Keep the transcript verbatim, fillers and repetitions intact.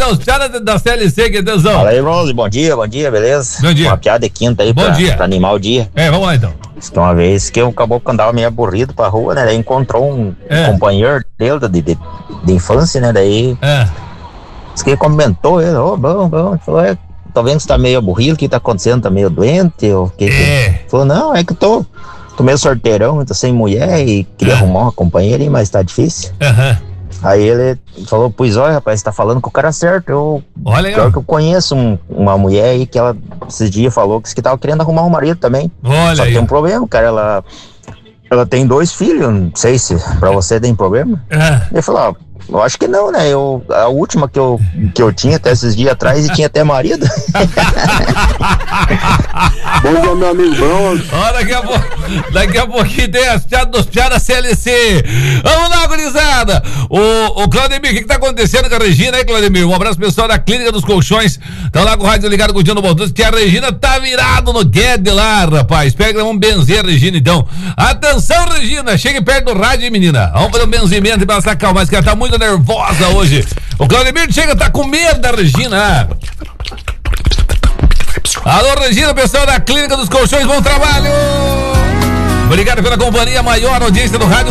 é os caras da C L C, que atenção. Fala aí, Rose, bom dia, bom dia, beleza? Bom dia. Uma piada de quinta aí bom pra, dia. pra animar o dia. É, vamos lá então. Diz que uma vez que o caboclo andava meio aburrido pra rua, né? Daí encontrou um, É. um companheiro dele de, de, de infância, né? Daí É. diz que ele comentou, ele, ô, oh, bom, bom. Ele falou, é, tô vendo que você tá meio aburrido, o que tá acontecendo? Tá meio doente? Ou que, que... É. Ele falou, não, é que eu tô, tô meio sorteirão, tô sem mulher e queria É. arrumar uma companheira, mas tá difícil. Aham. Aí ele falou, pois olha, rapaz, você tá falando com o cara certo. Eu, Olha, pior que eu conheço um- uma mulher aí que ela, esses dias, falou que, que tava querendo arrumar um marido também. olha Só que aí. tem um problema, cara, ela, ela tem dois filhos, não sei se pra você tem problema. É. Ele falou, ó, eu acho que não, né? Eu, a última que eu, que eu tinha até esses dias atrás e tinha até marido. Bom dia, meu amigo Bronze. Ó, daqui a, po... daqui a pouquinho tem as piadas dos piadas C L C. Vamos lá, gurizada. O, o Claudemir, o que, que tá acontecendo com a Regina aí, Claudemir? Um abraço pessoal da Clínica dos Colchões. Estão lá com o rádio ligado com o Dino Balduz, que a Regina tá virado no Guedes lá, rapaz. Espera que nós vamos benzer a Regina, então. Atenção, Regina, chegue perto do rádio, menina. Vamos fazer um benzimento pra ela se acalmar, que ela tá muito nervosa hoje. O Claudemir chega, tá com medo da Regina. Alô, Regina, pessoal da Clínica dos Colchões, bom trabalho! Obrigado pela companhia, maior audiência do rádio.